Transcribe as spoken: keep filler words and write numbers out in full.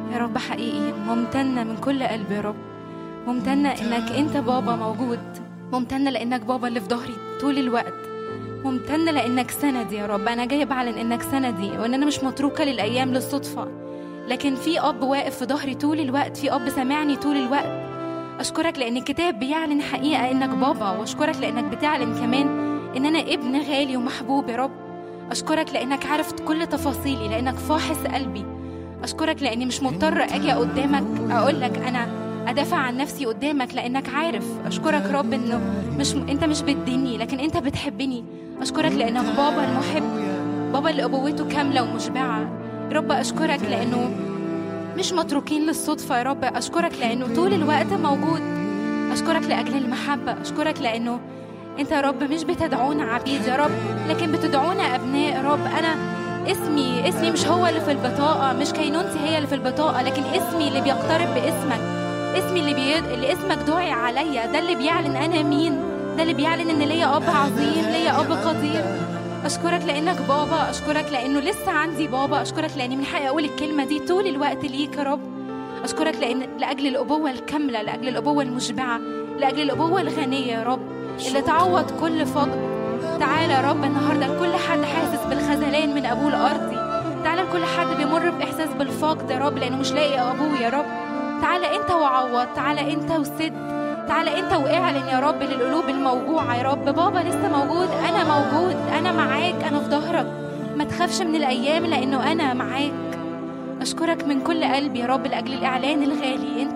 يا رب حقيقي ممتنة من كل قلبي يا رب، ممتنة إنك أنت بابا موجود، ممتنة لأنك بابا اللي في ظهري طول الوقت، ممتنة لأنك سندي يا رب. أنا جاي بعلن إنك سندي، وإن أنا مش متروكة للأيام للصدفة، لكن في أب واقف في ظهري طول الوقت، في أب سامعني طول الوقت. أشكرك لأن الكتاب بيعلن حقيقة إنك بابا، وأشكرك لأنك بتعلن كمان إن أنا ابن غالي ومحبوب يا رب. أشكرك لأنك عرفت كل تفاصيلي، لأنك فاحص قلبي. أشكرك لأني مش مضطر أجي قدامك أقول لك أنا أدافع عن نفسي قدامك، لأنك عارف. أشكرك رب إنه مش أنت مش بتديني، لكن أنت بتحبني. أشكرك لأنك بابا المحب، بابا اللي أبوته كاملة ومشبعة. رب أشكرك لأنه مش متروكين للصدفة يا رب. أشكرك لأنه طول الوقت موجود. أشكرك لأجل المحبة. أشكرك لأنه أنت يا رب مش بتدعونا عبيد يا رب، لكن بتدعونا أبناء يا رب. أنا اسمي اسمي مش هو اللي في البطاقة، مش كينونتي هي اللي في البطاقة، لكن اسمي اللي بيقترب باسمك، اسمي اللي, بي... اللي اسمك دعي عليا. ده اللي بيعلن أنا مين، ده اللي بيعلن إن ليا أب عظيم، ليا أب قدير. أشكرك لأنك بابا. أشكرك لأنه لسه عندي بابا. أشكرك لأني من حقي أقول الكلمة دي طول الوقت ليك يا رب. أشكرك لأن لأجل الأبوة الكاملة، لأجل الأبوة المشبعة، لأجل الأبوة الغنية يا رب اللي تعوض كل فقد. تعالى يا رب النهاردة لكل حد حاسس بالخذلان من أبوه الأرضي، تعالى لكل حد بيمر بإحساس بالفقد يا رب لأنه مش لاقي أبوه يا رب. تعالى أنت وعوض، تعالى أنت وسد، تعالى أنت واعلن يا رب للقلوب الموجوعة يا رب. بابا لسه موجود، أنا موجود، أنا معاك، أنا في ظهرك. ما تخافش من الأيام لأنه أنا معاك. أشكرك من كل قلبي يا رب لأجل الإعلان الغالي. أنت